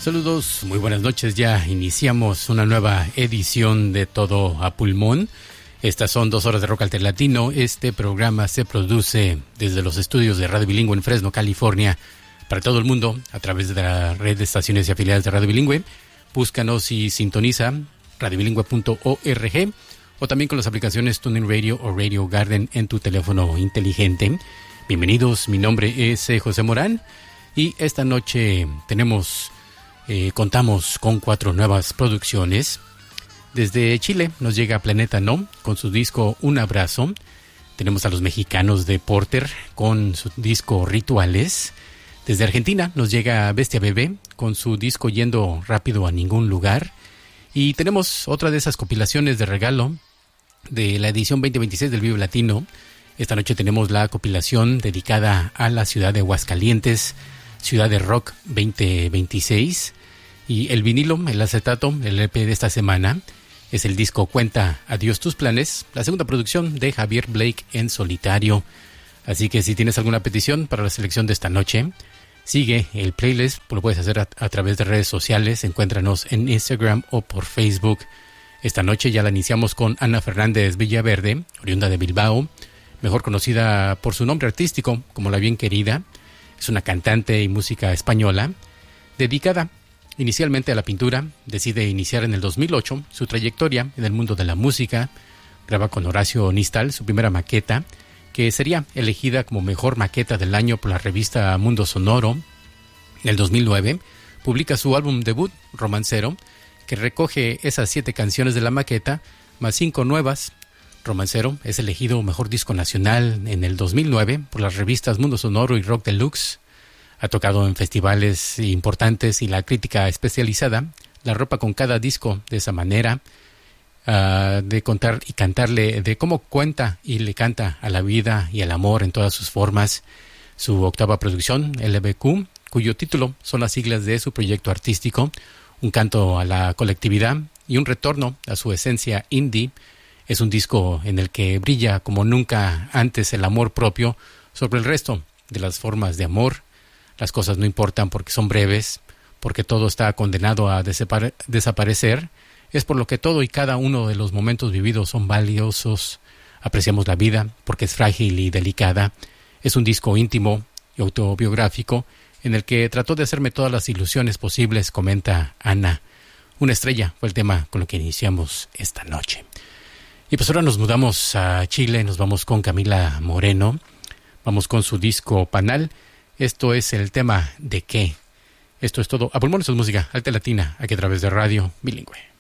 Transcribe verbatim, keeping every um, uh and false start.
Saludos, muy buenas noches. Ya iniciamos una nueva edición de Todo a Pulmón. Estas son dos horas de rock alternativo. Este programa se produce desde los estudios de Radio Bilingüe en Fresno, California, para todo el mundo a través de la red de estaciones y afiliadas de Radio Bilingüe. Búscanos y sintoniza radio bilingüe punto org o también con las aplicaciones TuneIn Radio o Radio Garden en tu teléfono inteligente. Bienvenidos, mi nombre es José Morán y esta noche tenemos... Eh, contamos con cuatro nuevas producciones. Desde Chile nos llega Planeta No con su disco Un Abrazo. Tenemos a los mexicanos de Porter con su disco Rituales. Desde Argentina nos llega Bestia Bebé con su disco Yendo Rápido a Ningún Lugar. Y tenemos otra de esas compilaciones de regalo de la edición veinte veintiséis del Vive Latino. Esta noche tenemos la compilación dedicada a la ciudad de Aguascalientes, Ciudad de Rock veinte veintiséis, y el vinilo, el acetato, el E P de esta semana es el disco Cuenta Adiós Tus Planes, la segunda producción de Javier Blake en solitario. Así que si tienes alguna petición para la selección de esta noche, sigue el playlist, lo puedes hacer a, a través de redes sociales, encuéntranos en Instagram o por Facebook. Esta noche ya la iniciamos con Ana Fernández Villaverde, oriunda de Bilbao, mejor conocida por su nombre artístico como La Bien Querida. Es una cantante y música española, dedicada inicialmente a la pintura. Decide iniciar en el dos mil ocho su trayectoria en el mundo de la música. Graba con Horacio Nistal su primera maqueta, que sería elegida como mejor maqueta del año por la revista Mundo Sonoro. En el dos mil nueve publica su álbum debut, Romancero, que recoge esas siete canciones de la maqueta, más cinco nuevas. Romancero es elegido mejor disco nacional en el dos mil nueve por las revistas Mundo Sonoro y Rock Deluxe. Ha tocado en festivales importantes y la crítica especializada la ropa con cada disco de esa manera, uh, de contar y cantarle, de cómo cuenta y le canta a la vida y al amor en todas sus formas. Su octava producción, L B Q, cuyo título son las siglas de su proyecto artístico, un canto a la colectividad y un retorno a su esencia indie. Es un disco en el que brilla como nunca antes el amor propio sobre el resto de las formas de amor. Las cosas no importan porque son breves, porque todo está condenado a desapare- desaparecer. Es por lo que todo y cada uno de los momentos vividos son valiosos. Apreciamos la vida porque es frágil y delicada. Es un disco íntimo y autobiográfico en el que trató de hacerme todas las ilusiones posibles, comenta Ana. Una estrella fue el tema con lo que iniciamos esta noche. Y pues ahora nos mudamos a Chile, nos vamos con Camila Moreno, vamos con su disco Panal. Esto es el tema de qué. Esto es todo. A pulmones es música alta latina, aquí a través de Radio Bilingüe.